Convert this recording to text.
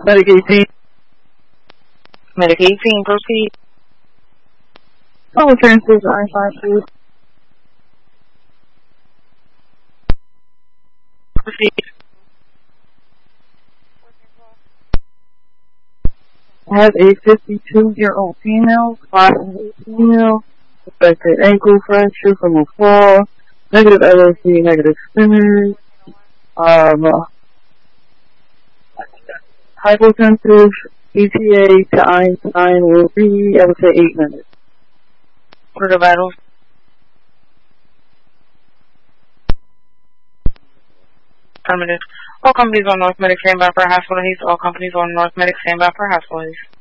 Medic 18. Medic 18, proceed. Oh, transfer to Einstein, please. Proceed. I have a 52-year-old female, 5'8" female, suspected ankle fracture from a fall, negative LOC, negative spinners, hypotensive, ETA to Einstein will be, I would say, 8 minutes. Order vitals. Affirmative. All companies on North Medic standby for hospital haste. All companies on North Medic standby for hospital haste.